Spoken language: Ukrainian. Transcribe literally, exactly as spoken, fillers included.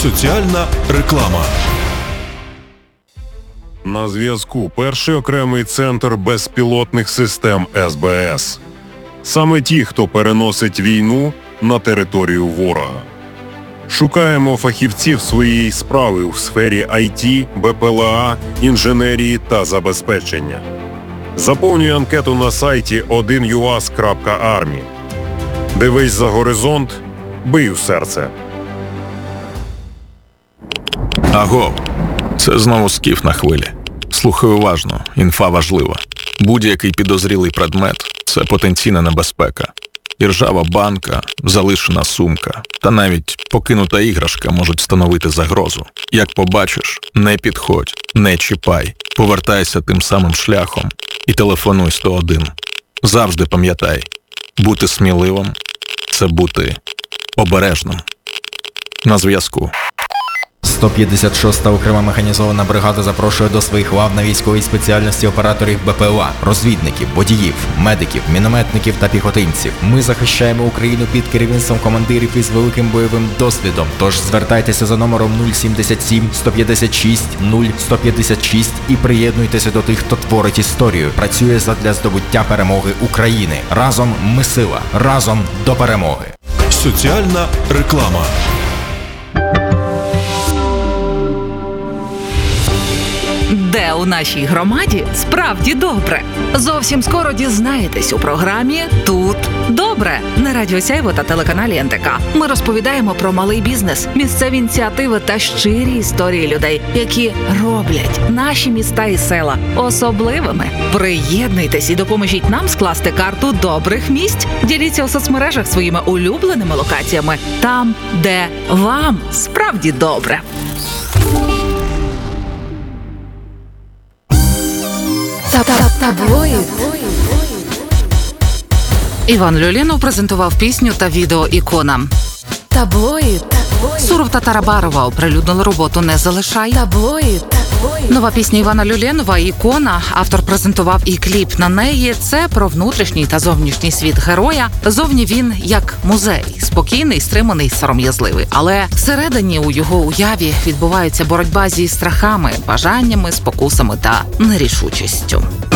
Соціальна реклама. На зв'язку перший окремий центр безпілотних систем ес бе ес. Саме ті, хто переносить війну на територію ворога. Шукаємо фахівців своєї справи у сфері ай ті, бе пе ел а, інженерії та забезпечення. Заповнюй анкету на сайті один ю ас крапка армі. Дивись за горизонт, бий у серце. Аго, це знову скіф на хвилі. Слухай уважно, інфа важлива. Будь-який підозрілий предмет – це потенційна небезпека. І ржава банка, залишена сумка та навіть покинута іграшка можуть становити загрозу. Як побачиш, не підходь, не чіпай, повертайся тим самим шляхом і телефонуй сто один. Завжди пам'ятай, бути сміливим – це бути обережним. На зв'язку. сто п'ятдесят шоста окрема механізована бригада запрошує до своїх лав на військовій спеціальності операторів бе пе ел а, розвідників, водіїв, медиків, мінометників та піхотинців. Ми захищаємо Україну під керівництвом командирів із великим бойовим досвідом. Тож звертайтеся за номером нуль сімдесят сім сто п'ятдесят шість нуль сто п'ятдесят шість і приєднуйтеся до тих, хто творить історію. Працює задля здобуття перемоги України. Разом ми сила. Разом до перемоги. Соціальна реклама. Де у нашій громаді справді добре? Зовсім скоро дізнаєтесь у програмі «Тут добре» на Радіо Сяйво та телеканалі ен те ка. Ми розповідаємо про малий бізнес, місцеві ініціативи та щирі історії людей, які роблять наші міста і села особливими. Приєднуйтесь і допоможіть нам скласти карту добрих місць. Діліться у соцмережах своїми улюбленими локаціями там, де вам справді добре. Таблоїд. Іван Люлінов презентував пісню та відео «Ікона». Таблоїд. Суров та Тарабарова оприлюднили роботу «Не залишай». Таблоїд. Нова пісня Івана Люленова «Ікона». Автор презентував і кліп на неї. Це про внутрішній та зовнішній світ героя. Зовні він як музей. Спокійний, стриманий, сором'язливий. Але всередині у його уяві відбувається боротьба зі страхами, бажаннями, спокусами та нерішучістю.